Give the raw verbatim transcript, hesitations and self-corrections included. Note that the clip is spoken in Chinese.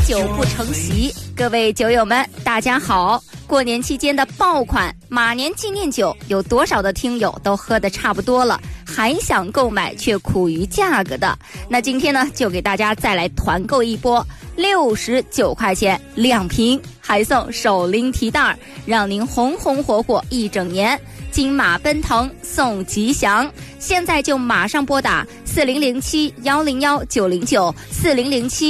酒不成席，各位酒友们，大家好！过年期间的爆款马年纪念酒，有多少的听友都喝得差不多了，还想购买却苦于价格的？那今天呢，就给大家再来团购一波，六十九块钱两瓶，还送手拎提袋，让您红红火火一整年。金马奔腾送吉祥，现在就马上拨打四零零七幺零幺九零九四零零七。